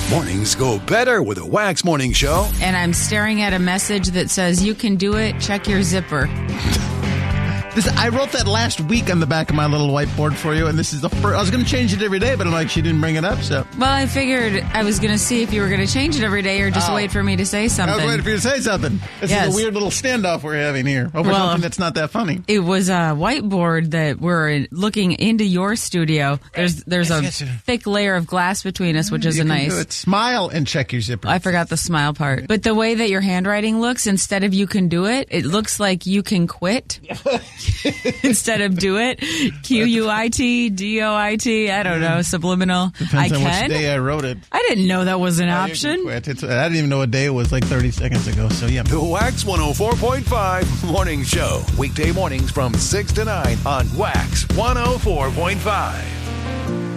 Mornings go better with a Wax Morning Show. And I'm staring at a message that says, you can do it, check your zipper. I wrote that last week on the back of my little whiteboard for you, and this is the first. I was going to change it every day, but I'm like, she didn't bring it up, so. Well, I figured I was going to see if you were going to change it every day or just wait for me to say something. I was waiting for you to say something. This is a weird little standoff we're having here over something that's not that funny. It was a whiteboard that we're looking into your studio. There's a thick layer of glass between us, which is a nice. Do it. Smile and check your zipper. I forgot the smile part. But the way that your handwriting looks, instead of you can do it, it looks like you can quit. Instead of do it, QUIT, DOIT, I don't know, subliminal. Depends on which day I wrote it. I didn't know that was an option. I didn't even know what day it was like 30 seconds ago, so yeah. The Wax 104.5 Morning Show. Weekday mornings from 6 to 9 on Wax 104.5.